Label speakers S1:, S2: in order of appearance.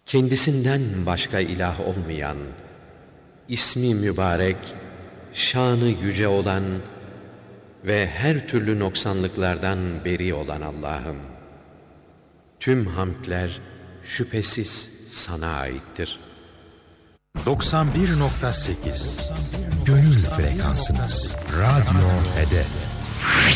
S1: Kendisinden başka ilah olmayan, ismi mübarek, şanı yüce olan ve her türlü noksanlıklardan beri olan Allah'ım, tüm hamdler şüphesiz sana aittir.
S2: 91.8 Gönül frekansınız. Radyo Hedef.